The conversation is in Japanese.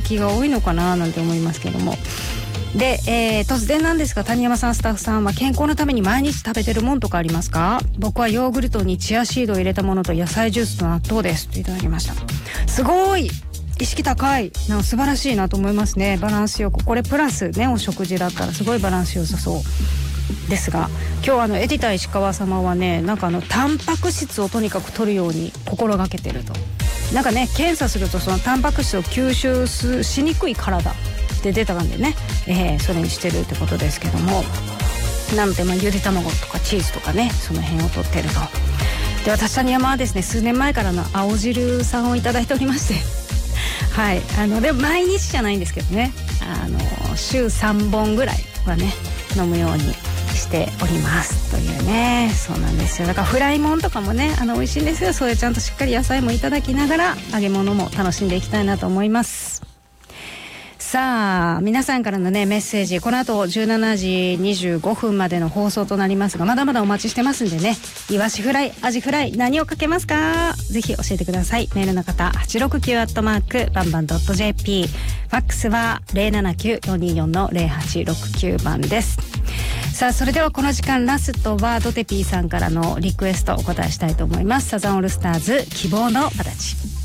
気が多いのかななんて思いますけども。で、突然なんですが、谷山さん、スタッフさんは健康のために毎日食べてるもんとかありますか？僕はヨーグルトにチアシードを入れたものと野菜ジュースと納豆ですといただきました。すごい意識高い、なんか素晴らしいなと思いますね。バランスよく、これプラスねお食事だったらすごいバランス良さそうですが、今日エディター石川様はね、なんかタンパク質をとにかく取るように心がけてると。なんかね、検査するとそのタンパク質を吸収しにくい体で出たんでね、それにしてるってことですけども、なのでゆで卵とかチーズとかね、その辺を取ってると。で、私谷山はですね、数年前からの青汁さんをいただいておりましてはい、でも毎日じゃないんですけどね、週3本ぐらいはね飲むようにしておりますというね。そうなんですよ。だからフライもんとかもね美味しいんですよ。そういうちゃんとしっかり野菜もいただきながら揚げ物も楽しんでいきたいなと思います。さあ、皆さんからのねメッセージ、この後17時25分までの放送となりますが、まだまだお待ちしてますんでね。イワシフライ、アジフライ、何をかけますか？ぜひ教えてください。メールの方 869@ バンバン .jp、 ファックスは 079-424-0869 番です。さあ、それではこの時間ラストはドテピーさんからのリクエストお答えしたいと思います。サザンオールスターズ、希望の形。